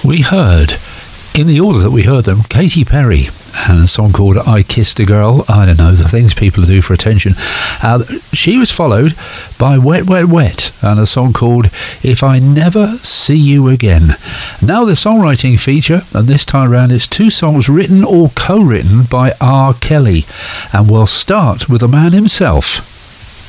We heard, in the order that we heard them, Katy Perry and a song called I Kissed a Girl. I don't know, the things people do for attention. She was followed by Wet, Wet, Wet and a song called If I Never See You Again. Now the songwriting feature, and this time around it's two songs written or co-written by R. Kelly. And we'll start with the man himself.